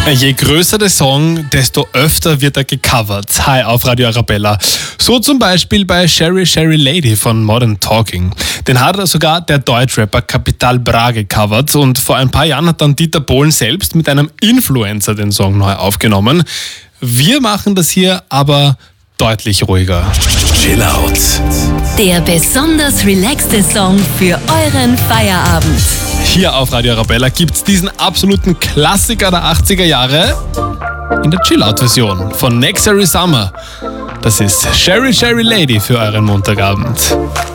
Je größer der Song, desto öfter wird er gecovert. Hi auf Radio Arabella. So zum Beispiel bei Sherry Sherry Lady von Modern Talking. Den hat sogar der Deutschrapper Capital Bra gecovert und vor ein paar Jahren hat dann Dieter Bohlen selbst mit einem Influencer den Song neu aufgenommen. Wir machen das hier aber deutlich ruhiger. Chill Out. Der besonders relaxte Song für euren Feierabend. Hier auf Radio Arabella gibt's diesen absoluten Klassiker der 80er Jahre in der Chill-Out-Version von Next Every Summer. Das ist Sherry Sherry Lady für euren Montagabend.